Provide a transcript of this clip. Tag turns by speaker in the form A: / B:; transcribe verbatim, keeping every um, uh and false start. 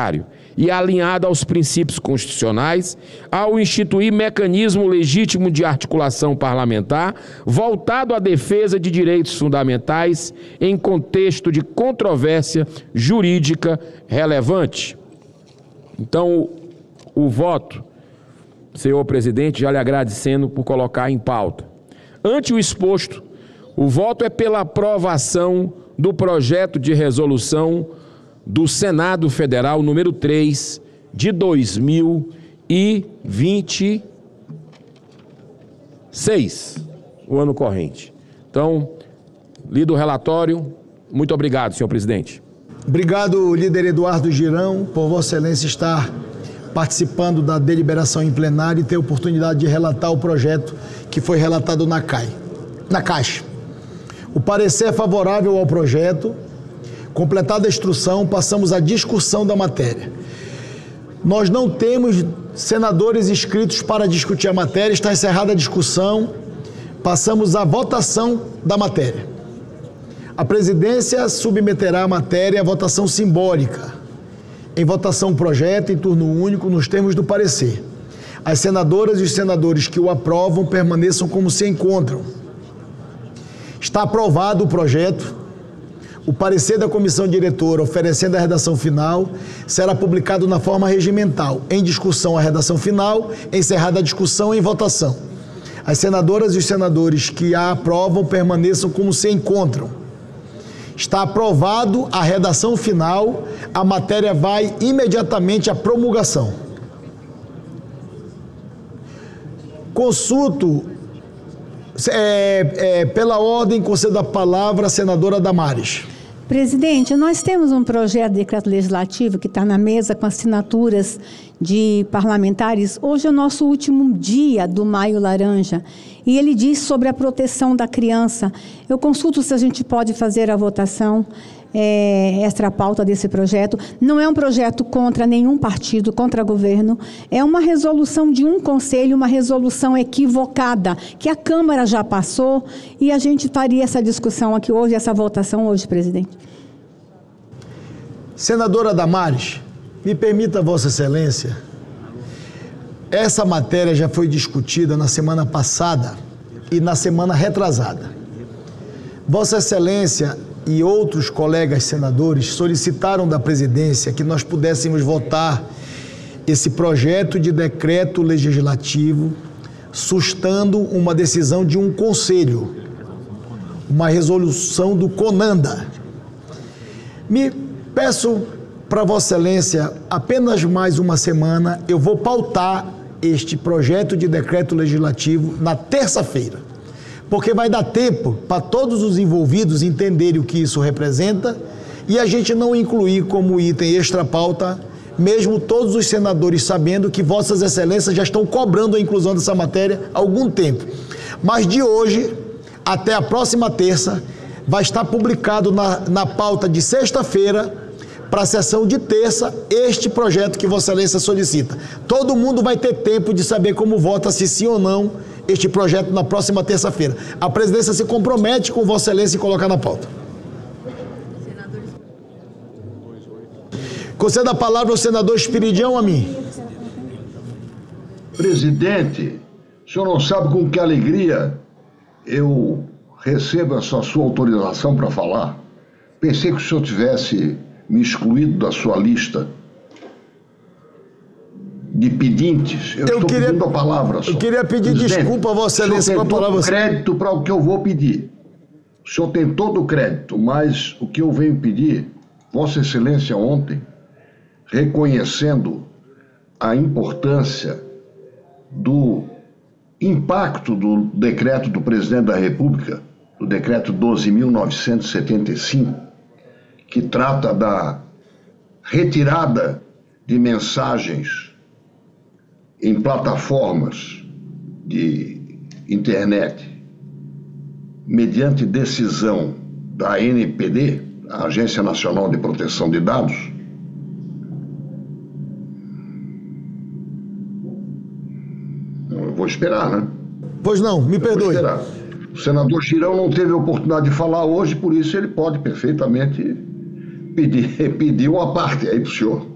A: necessário e alinhado aos princípios constitucionais, ao instituir mecanismo legítimo de articulação parlamentar voltado à defesa de direitos fundamentais em contexto de controvérsia jurídica relevante. Então, o, o voto, senhor presidente, já lhe agradecendo por colocar em pauta. Ante o exposto, o voto é pela aprovação do projeto de resolução do Senado Federal número três de dois mil e vinte e seis, o ano corrente. Então, lido o relatório. Muito obrigado, senhor presidente.
B: Obrigado, líder Eduardo Girão, por Vossa Excelência estar participando da deliberação em plenário e ter a oportunidade de relatar o projeto que foi relatado na C A I, na Caixa. O parecer é favorável ao projeto. Completada a instrução, passamos à discussão da matéria. Nós não temos senadores inscritos para discutir a matéria, está encerrada a discussão, passamos à votação da matéria. A presidência submeterá a matéria à votação simbólica, em votação o projeto em turno único, nos termos do parecer. As senadoras e os senadores que o aprovam permaneçam como se encontram. Está aprovado o projeto. O parecer da comissão diretora oferecendo a redação final será publicado na forma regimental. Em discussão a redação final, encerrada a discussão em votação. As senadoras e os senadores que a aprovam permaneçam como se encontram. Está aprovado a redação final, a matéria vai imediatamente à promulgação. Consulto, é, é, pela ordem, concedo a palavra à senadora Damares.
C: Presidente, nós temos um projeto de decreto legislativo que está na mesa com assinaturas de parlamentares. Hoje é o nosso último dia do Maio Laranja e ele diz sobre a proteção da criança. Eu consulto se a gente pode fazer a votação é, extra pauta desse projeto. Não é um projeto contra nenhum partido, contra governo. É uma resolução de um conselho, uma resolução equivocada, que a Câmara já passou e a gente faria essa discussão aqui hoje, essa votação hoje, presidente.
B: Senadora Damares, me permita, Vossa Excelência, essa matéria já foi discutida na semana passada e na semana retrasada. Vossa Excelência e outros colegas senadores solicitaram da presidência que nós pudéssemos votar esse projeto de decreto legislativo sustando uma decisão de um conselho, uma resolução do CONANDA. Me peço para Vossa Excelência, apenas mais uma semana, eu vou pautar este projeto de decreto legislativo na terça-feira, porque vai dar tempo para todos os envolvidos entenderem o que isso representa e a gente não incluir como item extra-pauta, mesmo todos os senadores sabendo que Vossas Excelências já estão cobrando a inclusão dessa matéria há algum tempo. Mas de hoje até a próxima terça vai estar publicado na, na pauta de sexta-feira para a sessão de terça este projeto que Vossa Excelência solicita. Todo mundo vai ter tempo de saber como vota, se sim ou não, este projeto na próxima terça-feira. A presidência se compromete com Vossa Excelência em colocar na pauta. Conceda a palavra ao senador Espiridião Amin.
D: Presidente, o senhor não sabe com que alegria eu recebo essa sua autorização para falar. Pensei que o senhor tivesse me excluído da sua lista de pedintes. Eu, eu estou queria, pedindo a palavra só.
B: Eu queria pedir
D: Presidente,
B: desculpa a Vossa Excelência pela palavra.
D: O senhor tem todo o crédito para o que eu vou pedir. O senhor tem todo o crédito, mas o que eu venho pedir, Vossa Excelência ontem, reconhecendo a importância do impacto do decreto do Presidente da República, do decreto doze mil novecentos e setenta e cinco, que trata da retirada de mensagens em plataformas de internet, mediante decisão da A N P D, a Agência Nacional de Proteção de Dados. Eu vou esperar, né?
B: Pois não, me perdoe.
D: O senador Girão não teve a oportunidade de falar hoje, por isso ele pode perfeitamente pedir, pedir uma parte aí para o senhor.